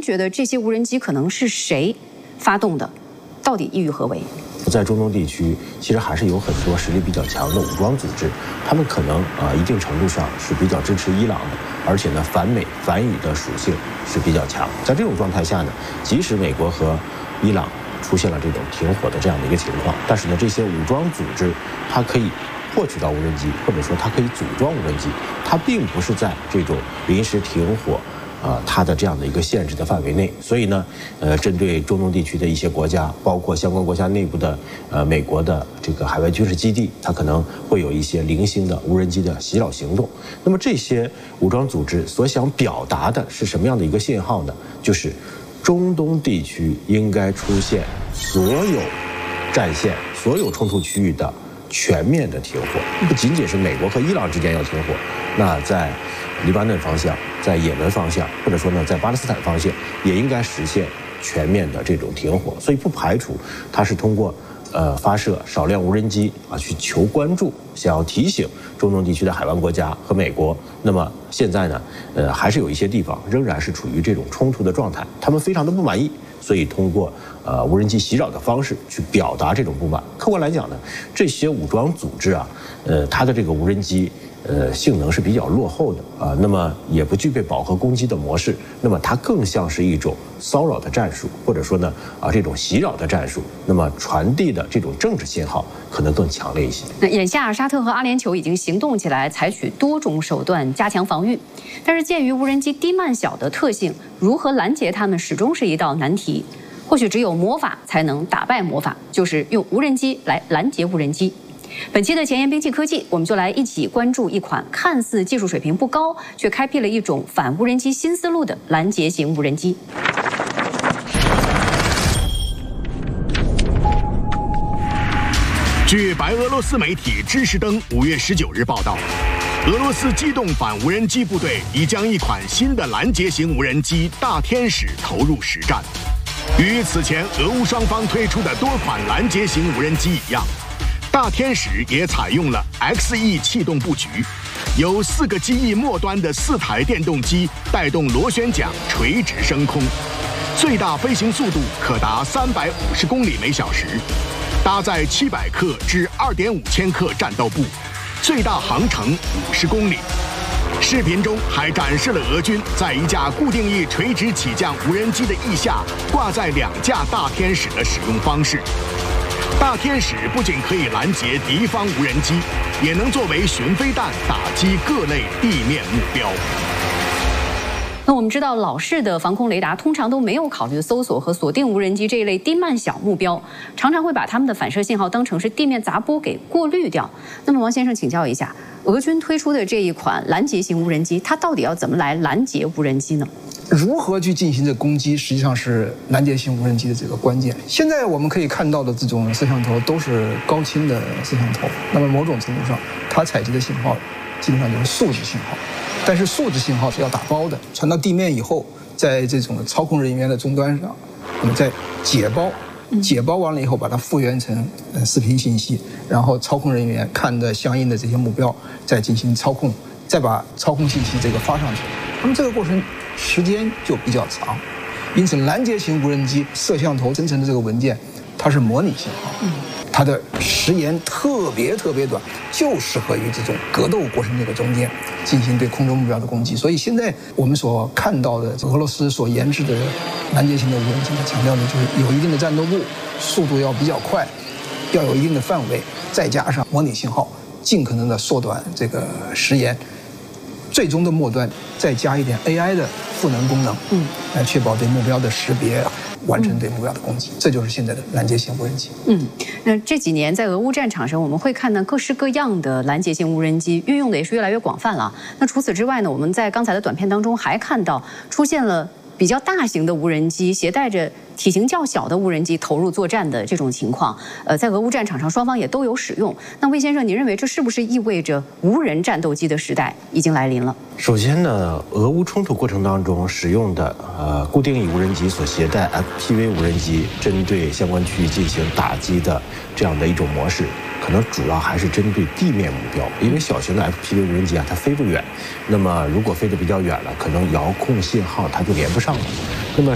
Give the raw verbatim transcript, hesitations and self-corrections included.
觉得这些无人机可能是谁发动的，到底意欲何为？ 在中东地区，其实还是有很多实力比较强的武装组织，他们可能啊、呃、一定程度上是比较支持伊朗的，而且呢反美反以的属性是比较强。在这种状态下呢，即使美国和伊朗出现了这种停火的这样的一个情况，但是呢这些武装组织它可以获取到无人机，或者说它可以组装无人机，它并不是在这种临时停火。呃，它的这样的一个限制的范围内，所以呢，呃，针对中东地区的一些国家，包括相关国家内部的呃美国的这个海外军事基地，它可能会有一些零星的无人机的袭扰行动。那么这些武装组织所想表达的是什么样的一个信号呢？就是中东地区应该出现所有战线、所有冲突区域的全面的停火，不仅仅是美国和伊朗之间要停火，那在黎巴嫩方向，在也门方向，或者说呢，在巴勒斯坦方向，也应该实现全面的这种停火。所以不排除它是通过呃发射少量无人机啊去求关注，想要提醒中东地区的海湾国家和美国。那么现在呢，呃还是有一些地方仍然是处于这种冲突的状态，他们非常的不满意，所以通过呃无人机袭扰的方式去表达这种不满。客观来讲呢，这些武装组织啊，呃它的这个无人机。呃，性能是比较落后的啊、呃，那么也不具备饱和攻击的模式，那么它更像是一种骚扰的战术，或者说呢啊这种袭扰的战术，那么传递的这种政治信号可能更强烈一些。 那眼下沙特和阿联酋已经行动起来，采取多种手段加强防御，但是鉴于无人机低慢小的特性，如何拦截它们始终是一道难题。或许只有魔法才能打败魔法，就是用无人机来拦截无人机。本期的前沿兵器科技，我们就来一起关注一款看似技术水平不高，却开辟了一种反无人机新思路的拦截型无人机。 据白俄罗斯媒体知识登五月十九日报道，俄罗斯机动反无人机部队已将一款新的拦截型无人机“大天使”投入实战。与此前俄乌双方推出的多款拦截型无人机一样，大天使也采用了 X E 气动布局，由四个机翼末端的四台电动机带动螺旋桨垂直升空，最大飞行速度可达三百五十公里每小时，搭载七百克至二点五千克战斗部，最大航程五十公里。视频中还展示了俄军在一架固定翼垂直起降无人机的翼下挂载两架大天使的使用方式。大天使不仅可以拦截敌方无人机，也能作为巡飞弹打击各类地面目标。 那我们知道，老式的防空雷达通常都没有考虑搜索和锁定无人机这一类低慢小目标，常常会把它们的反射信号当成是地面杂波给过滤掉。那么王先生请教一下，俄军推出的这一款拦截型无人机，它到底要怎么来拦截无人机呢？ 如何去进行这攻击，实际上是拦截型无人机的这个关键。现在我们可以看到的这种摄像头都是高清的摄像头，那么某种程度上，它采集的信号基本上就是数字信号，但是数字信号是要打包的，传到地面以后，在这种操控人员的终端上，那么再解包，解包完了以后把它复原成呃视频信息，然后操控人员看的相应的这些目标，再进行操控，再把操控信息这个发上去。那么这个过程时间就比较长，因此拦截型无人机摄像头生成的这个文件，它是模拟信号，它的时延特别特别短，就适合于这种格斗过程这个中间进行对空中目标的攻击。所以现在我们所看到的俄罗斯所研制的拦截型的无人机，强调的就是有一定的战斗部，速度要比较快，要有一定的范围，再加上模拟信号，尽可能的缩短这个时延。最终的末端再加一点 A I 的赋能功能，嗯，来确保对目标的识别，完成对目标的攻击，这就是现在的拦截型无人机。 嗯，那这几年在俄乌战场上，我们会看到各式各样的拦截型无人机运用的也是越来越广泛了。那除此之外呢，我们在刚才的短片当中还看到出现了比较大型的无人机携带着体型较小的无人机投入作战的这种情况，呃，在俄乌战场上双方也都有使用。那魏先生，您认为这是不是意味着无人战斗机的时代已经来临了？ 首先呢，俄乌冲突过程当中使用的呃固定翼无人机所携带 F P V 无人机针对相关区域进行打击的这样的一种模式，可能主要还是针对地面目标，因为小型的 F P V 无人机啊，它飞不远，那么如果飞得比较远了，可能遥控信号它就连不上了。